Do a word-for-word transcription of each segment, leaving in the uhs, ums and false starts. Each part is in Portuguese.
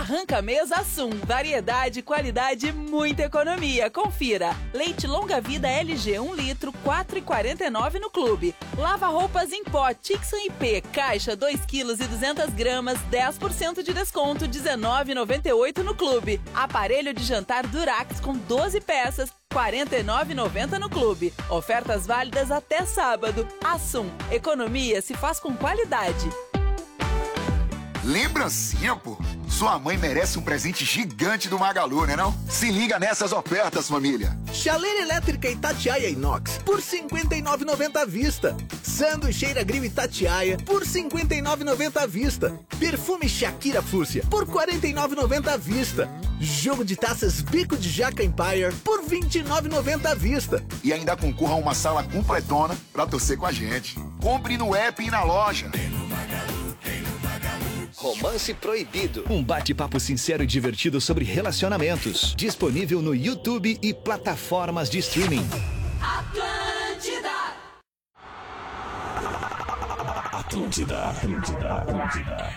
Arranca-mesa Assum. Variedade, qualidade e muita economia. Confira. Leite longa vida L G um litro, quatro reais e quarenta e nove no clube. Lava roupas em pó Tixan I P, caixa dois quilos e duzentas gramas, dez por cento de desconto, dezenove reais e noventa e oito no clube. Aparelho de jantar Durax com doze peças, quarenta e nove reais e noventa no clube. Ofertas válidas até sábado. Assum. Economia se faz com qualidade. Lembrancinha, pô. Sua mãe merece um presente gigante do Magalu, né não? Se liga nessas ofertas, família. Chaleira elétrica Itatiaia Inox por cinquenta e nove reais e noventa centavos à vista. Sanduicheira Grill Itatiaia por cinquenta e nove reais e noventa centavos à vista. Perfume Shakira Fússia por quarenta e nove reais e noventa centavos à vista. Jogo de taças Bico de Jaca Empire por vinte e nove reais e noventa centavos à vista. E ainda concorra a uma sala completona pra torcer com a gente. Compre no app e na loja. Romance Proibido. Um bate-papo sincero e divertido sobre relacionamentos. Disponível no YouTube e plataformas de streaming. Atlântida! Atlântida, Atlântida, Atlântida.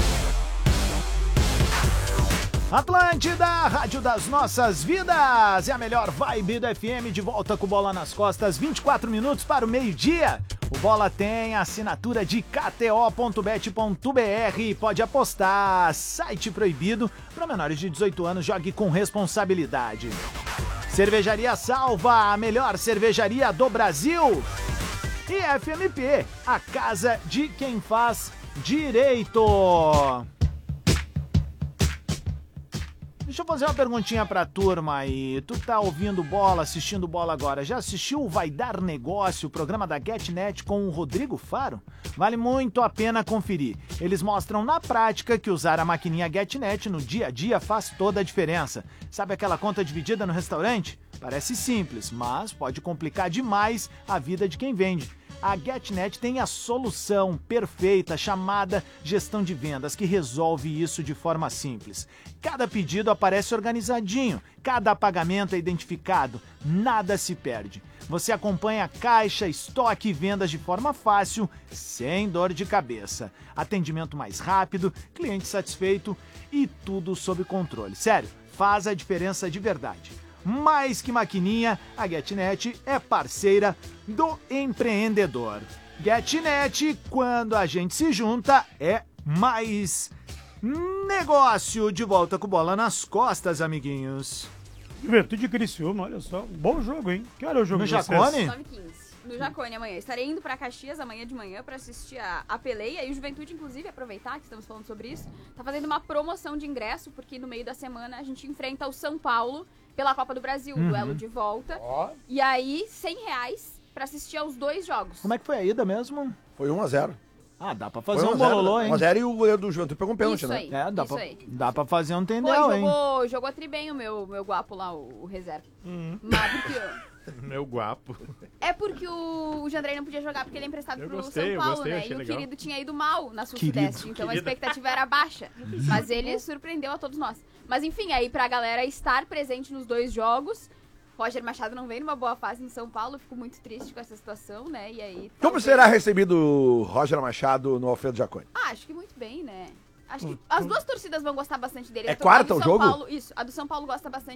Atlântida, rádio das nossas vidas. É a melhor vibe do F M, de volta com Bola nas costas, vinte e quatro minutos para o meio-dia. O Bola tem a assinatura de K T O ponto bet ponto B R. Pode apostar. Site proibido. Para menores de dezoito anos, jogue com responsabilidade. Cervejaria Salva, a melhor cervejaria do Brasil. E F M P, a casa de quem faz direito. Deixa eu fazer uma perguntinha pra turma aí. Tu tá ouvindo Bola, assistindo Bola agora. Já assistiu o Vai Dar Negócio, o programa da GetNet com o Rodrigo Faro? Vale muito a pena conferir. Eles mostram na prática que usar a maquininha GetNet no dia a dia faz toda a diferença. Sabe aquela conta dividida no restaurante? Parece simples, mas pode complicar demais a vida de quem vende. A GetNet tem a solução perfeita chamada gestão de vendas, que resolve isso de forma simples. Cada pedido aparece organizadinho, cada pagamento é identificado, nada se perde. Você acompanha caixa, estoque e vendas de forma fácil, sem dor de cabeça. Atendimento mais rápido, cliente satisfeito e tudo sob controle. Sério, faz a diferença de verdade. Mais que maquininha, a GetNet é parceira do empreendedor. GetNet, quando a gente se junta, é mais negócio. De volta com Bola nas costas, amiguinhos. Juventude de Criciúma, olha só. Bom jogo, hein? Que hora é o jogo no de Jacone? nove e quinze. No Jacone amanhã. Estarei indo pra Caxias amanhã de manhã pra assistir a, a peleia. E o Juventude, inclusive, aproveitar que estamos falando sobre isso, tá fazendo uma promoção de ingresso, porque no meio da semana a gente enfrenta o São Paulo pela Copa do Brasil, Uhum. duelo de volta. Ó. E aí, cem reais pra assistir aos dois jogos. Como é que foi a ida mesmo? Foi um a zero. Ah, dá pra fazer um bololô, hein? um a zero e o goleiro do Juventude pegou um pênalti, Isso né? aí. É, dá Isso pra, aí. dá pra fazer um Pô, tendel, hein? jogou, jogou a tri bem o meu, meu guapo lá, o, o reserva. Uhum. Mas porque... Meu guapo. É porque o, o Jandrei não podia jogar porque ele é emprestado Eu pro gostei, eu São Paulo, gostei, né? achei E o legal. querido tinha ido mal na Querido. Sul-Sudeste, então Querido. a expectativa era baixa. Mas ele surpreendeu a todos nós. Mas enfim, aí pra galera estar presente nos dois jogos, Roger Machado não vem numa boa fase no São Paulo, fico muito triste com essa situação, né? E aí... Como talvez- será recebido o Roger Machado no Alfredo Jaconi? Ah, acho que muito bem, né? Acho que as duas torcidas vão gostar bastante dele. É A do quarta São o jogo? Paulo, isso, a do São Paulo gosta bastante